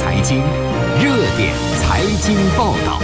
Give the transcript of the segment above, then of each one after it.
财经，热点财经报道。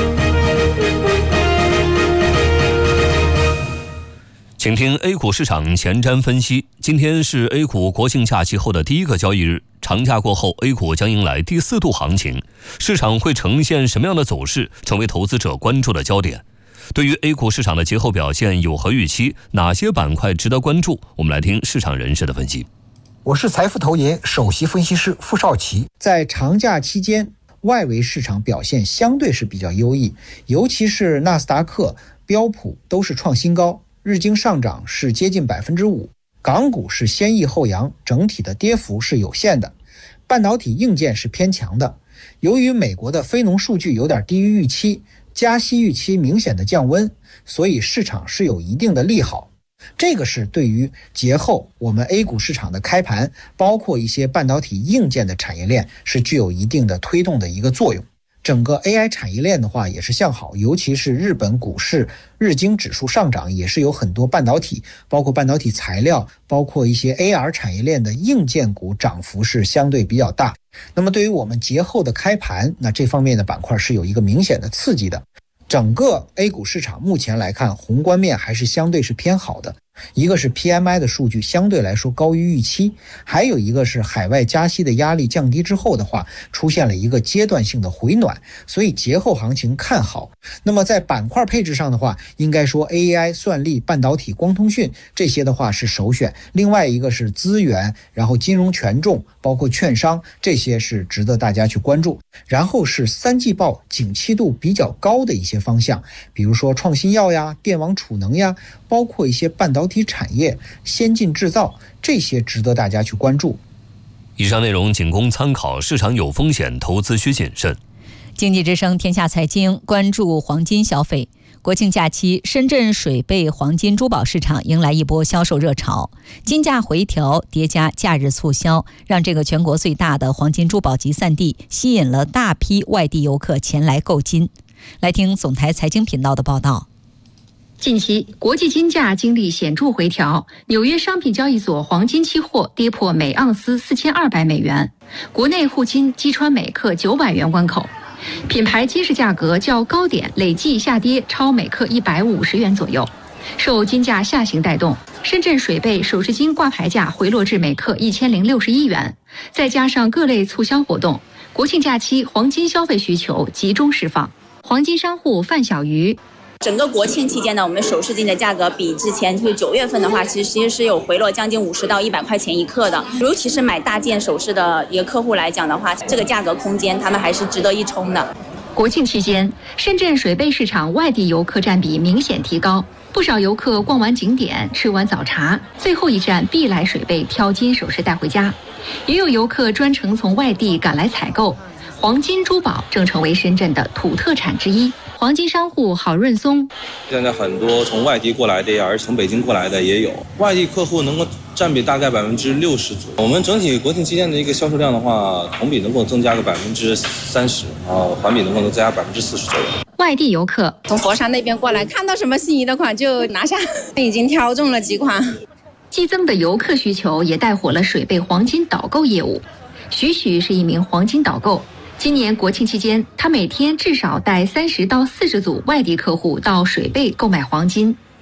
请听 A 股市场前瞻分析。今天是 A 股国庆假期后的第一个交易日，长假过后 A 股将迎来第4度行情，市场会呈现什么样的走势，成为投资者关注的焦点。对于 A 股市场的节后表现有何预期，哪些板块值得关注，我们来听市场人士的分析。 我是财富投研首席分析师傅少奇。在长假期间，外围市场表现相对是比较优异，尤其是纳斯达克、标普都是创新高，日经上涨是接近 5%， 港股是先抑后扬，整体的跌幅是有限的。半导体硬件是偏强的，由于美国的非农数据有点低于预期，加息预期明显的降温，所以市场是有一定的利好。这个是对于节后我们 A 股市场的开盘，包括一些半导体硬件的产业链是具有一定的推动的一个作用。整个 AI 产业链的话也是向好，尤其是日本股市日经指数上涨，也是有很多半导体，包括半导体材料，包括一些 AR 产业链的硬件股涨幅是相对比较大。那么对于我们节后的开盘，那这方面的板块是有一个明显的刺激的。整个 A 股市场目前来看，宏观面还是相对是偏好的。一个是 PMI 的数据相对来说高于预期，还有一个是海外加息的压力降低之后的话，出现了一个阶段性的回暖，所以节后行情看好。那么在板块配置上的话，应该说 AI、算力、半导体、光通讯这些的话是首选，另外一个是资源，然后金融权重，包括券商，这些是值得大家去关注。然后是3季报景气度比较高的一些方向，比如说创新药呀、电网储能呀，包括一些半导体产业、先进制造，这些值得大家去关注。 以上内容仅供参考，市场有风险，投资需谨慎。 经济之声天下财经关注黄金消费。国庆假期，深圳水贝黄金珠宝市场迎来一波销售热潮，金价回调叠加假日促销，让这个全国最大的黄金珠宝集散地吸引了大批外地游客前来购金。来听总台财经频道的报道。 近期，国际金价经历显著回调，纽约商品交易所黄金期货跌破每盎司4200美元，国内沪金击穿每克900元关口。品牌金饰价格较高点累计下跌超每克150元左右，受金价下行带动，深圳水贝首饰金挂牌价回落至每克1061元，再加上各类促销活动，国庆假期黄金消费需求集中释放。黄金商户范小鱼， 整个国庆期间呢，我们首饰金的价格比之前就是9月份的话，其实是有回落将近50到100块钱一克的。尤其是买大件首饰的一个客户来讲的话，这个价格空间他们还是值得一冲的。 国庆期间，深圳水贝市场外地游客占比明显提高，不少游客逛完景点、吃完早茶，最后一站必来水贝挑金首饰带回家。也有游客专程从外地赶来采购。黄金珠宝正成为深圳的土特产之一。黄金商户郝润松， 现在很多从外地过来的呀，而从北京过来的也有，外地客户能够占比大概60%左右。我们整体国庆期间的一个销售量的话，同比能够增加个30%，环比能够增加40%左右。 外地游客从佛山那边过来，看到什么心仪的款就拿下，已经挑中了几款。 激增的游客需求也带火了水贝黄金导购业务。许许是一名黄金导购。今年国庆期间，他每天至少带30到40组外地客户到水贝购买黄金。